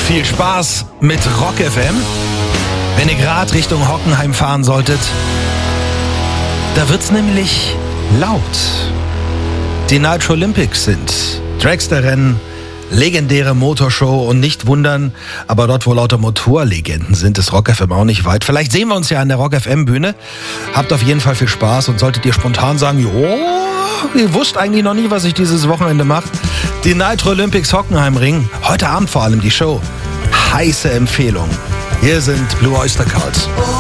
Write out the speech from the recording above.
Viel Spaß mit Rock FM. Wenn ihr gerade Richtung Hockenheim fahren solltet, da wird's nämlich laut. Die Nitro Olympics sind Dragster-Rennen, legendäre Motorshow und nicht wundern, aber dort, wo lauter Motorlegenden sind, ist Rock FM auch nicht weit. Vielleicht sehen wir uns ja an der Rock FM Bühne. Habt auf jeden Fall viel Spaß und solltet ihr spontan sagen, jo, ihr wusst eigentlich noch nie, was ich dieses Wochenende mache. Die Nitro Olympics Hockenheimring, heute Abend vor allem die Show. Heiße Empfehlung. Hier sind Blue Oyster Cult.